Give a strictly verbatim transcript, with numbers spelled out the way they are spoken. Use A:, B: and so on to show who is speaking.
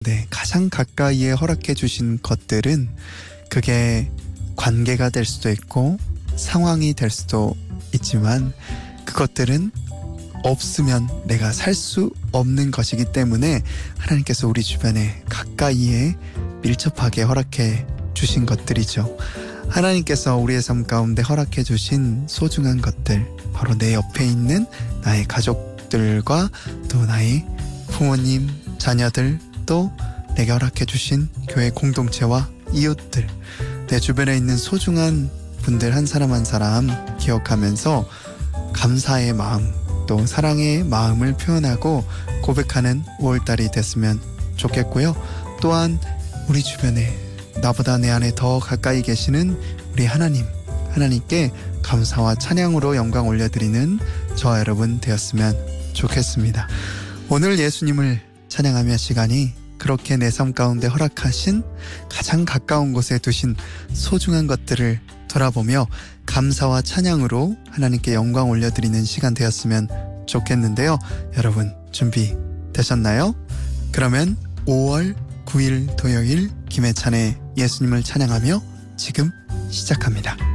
A: 네, 가장 가까이에 허락해 주신 것들은 그게 관계가 될 수도 있고 상황이 될 수도 있지만 그것들은 없으면 내가 살 수 없는 것이기 때문에 하나님께서 우리 주변에 가까이에 밀접하게 허락해 주신 것들이죠. 하나님께서 우리의 삶 가운데 허락해 주신 소중한 것들, 바로 내 옆에 있는 나의 가족들과 또 나의 부모님, 자녀들, 또 내게 허락해 주신 교회 공동체와 이웃들, 내 주변에 있는 소중한 분들 한 사람 한 사람 기억하면서 감사의 마음, 또 사랑의 마음을 표현하고 고백하는 오월달이 됐으면 좋겠고요. 또한 우리 주변에 나보다 내 안에 더 가까이 계시는 우리 하나님, 하나님께 감사와 찬양으로 영광 올려드리는 저와 여러분 되었으면 좋겠습니다. 오늘 예수님을 찬양하며 시간이 그렇게 내 삶 가운데 허락하신 가장 가까운 곳에 두신 소중한 것들을 돌아보며 감사와 찬양으로 하나님께 영광 올려드리는 시간 되었으면 좋겠는데요. 여러분 준비되셨나요? 그러면 오월 구일 토요일 김혜찬의 예수님을 찬양하며 지금 시작합니다.